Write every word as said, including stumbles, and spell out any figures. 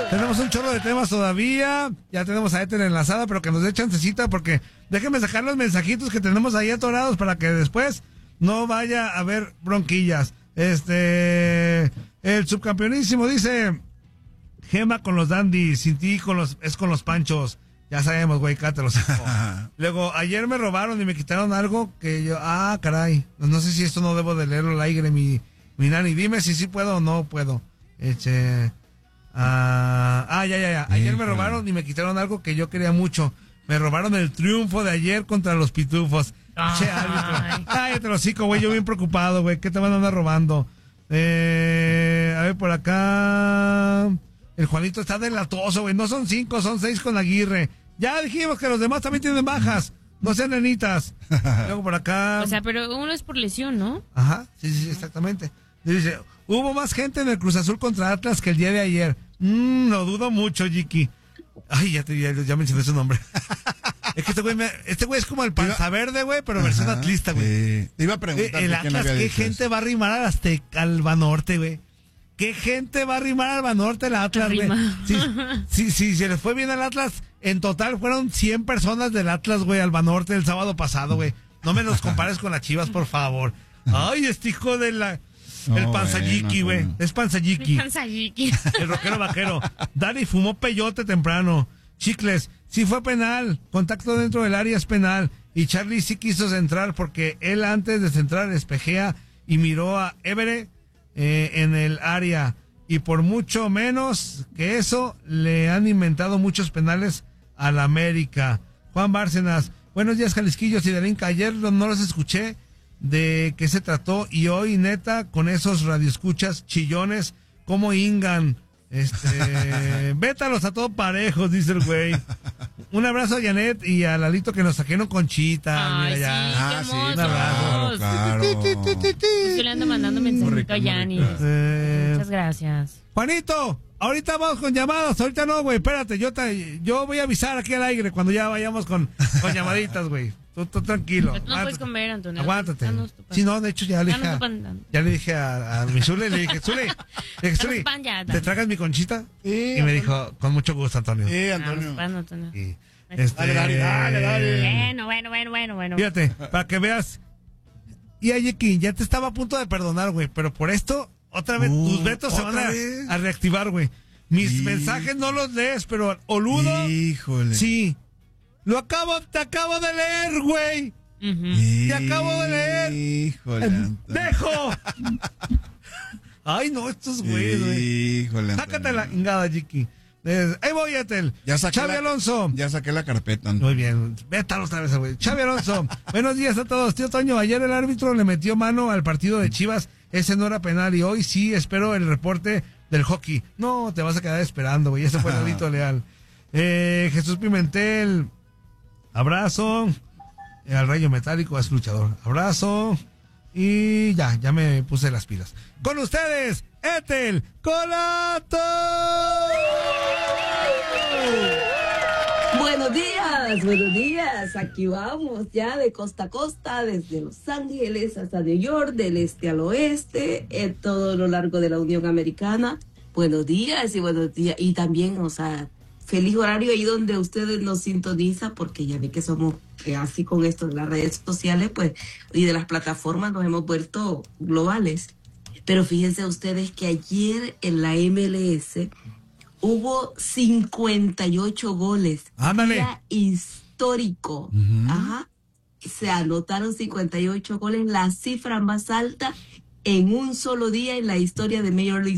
Tenemos un chorro de temas todavía. Ya tenemos a Ethel enlazada, pero que nos dé chancecita porque déjenme sacar los mensajitos que tenemos ahí atorados para que después no vaya a haber bronquillas. Este, el subcampeonísimo dice: Gema con los dandies, sin ti con los, es con los panchos. Ya sabemos, güey, cátelos. Luego, ayer me robaron y me quitaron algo que yo, ah, caray. No sé si esto no debo de leerlo al aire, mi, mi nani. Dime si sí puedo o no puedo. Eche, ah, ah, ya, ya, ya. Ayer me robaron y me quitaron algo que yo quería mucho. Me robaron el triunfo de ayer contra los pitufos. Ay. Che, árbitro. Ay, te lo cico, güey, yo bien preocupado, güey. ¿Qué te van a andar robando? Eh, a ver, por acá... El Juanito está delatoso, güey. No son cinco, son seis con Aguirre. Ya dijimos que los demás también tienen bajas. No sean nenitas. Luego por acá... O sea, pero uno es por lesión, ¿no? Ajá, sí, sí, exactamente. Dice, hubo más gente en el Cruz Azul contra Atlas que el día de ayer. Mmm, lo dudo mucho, Jiki. Ay, ya, te, ya, ya mencioné su nombre. Es que este güey, me, este güey es como el panza verde, güey, pero versión Ajá, atlista, güey. Sí. Te iba a preguntar. Eh, el Atlas, ¿qué gente eso? Va a arrimar al Azteca, al Banorte, güey? ¿Qué gente va a arrimar al Banorte, el Atlas, güey? Sí, sí, sí, se les fue bien al Atlas. En total fueron cien personas del Atlas, güey, al Banorte el sábado pasado, güey. No me los compares con las Chivas, por favor. Ay, este hijo de la... El no, panzayiki, güey. Bueno, es panzayiki. El panzayiki. El rockero vaquero. Dani fumó peyote temprano. Chicles, sí fue penal. Contacto dentro del área es penal. Y Charlie sí quiso centrar porque él antes de centrar espejea y miró a Évere eh, en el área. Y por mucho menos que eso, le han inventado muchos penales al América. Juan Bárcenas. Buenos días, Jalisquillos y Darinka. Ayer no los escuché de qué se trató y hoy neta con esos radioescuchas chillones como hingan este vétalos a todos parejos, dice el güey. Un abrazo a Janet y a Lalito que nos saqueron Conchita. Ay, mira ya. Sí, ah, sí, claro, claro. Yo le ando mandando mensajito a Yanni. Eh, Muchas gracias. Juanito, ahorita vamos con llamadas, ahorita no, güey, espérate, yo te, yo voy a avisar aquí al aire cuando ya vayamos con, con llamaditas, güey. Tú, tú tranquilo. Pero tú no puedes comer, Antonio. Aguántate. Sí, no, de hecho ya le dije a, ya le dije a, a mi Zule, le dije, Zule, le dije, Zule, ¿te tragas mi Conchita? Sí, y me dijo, con mucho gusto, Antonio. Sí, Antonio. Ah, no, Antonio. Y, este, dale, dale, dale, dale. Bueno, bueno, bueno, bueno, bueno. Fíjate, para que veas. Y Ayeki, ya te estaba a punto de perdonar, güey, pero por esto, otra vez, uh, tus vetos se van a, a reactivar, güey. Mis sí. mensajes no los lees, pero Oludo. Híjole. Sí. Lo acabo, te acabo de leer, güey. Uh-huh. Te acabo de leer. Híjole. Eh, ¡Dejo! Ay, no, estos güeyes, güey. Híjole. Sácate la ingada, Jiki. Eh, ahí voy, Etel. Xavi la, Alonso. Ya saqué la carpeta. Muy bien. Vétalo otra vez, güey. Xavi Alonso. Buenos días a todos. Tío Toño, ayer el árbitro le metió mano al partido de Chivas. Ese no era penal y hoy sí espero el reporte del hockey. No, te vas a quedar esperando, güey. Ese fue el Lalito Leal. Eh, Jesús Pimentel. Abrazo. Eh, al rayo metálico es luchador. Abrazo. Y ya, ya me puse las pilas. Con ustedes, Ethel Colato. Buenos días, buenos días. Aquí vamos ya de costa a costa, desde Los Ángeles hasta New York, del este al oeste, en todo lo largo de la Unión Americana. Buenos días y buenos días. Y también, o sea, feliz horario ahí donde ustedes nos sintonizan, porque ya ve que somos eh, así con esto de las redes sociales, pues, y de las plataformas nos hemos vuelto globales. Pero fíjense ustedes que ayer en la M L S hubo cincuenta y ocho goles. ¡Ándale! Día histórico. Uh-huh. Ajá. Se anotaron cincuenta y ocho goles, la cifra más alta en un solo día en la historia de Major League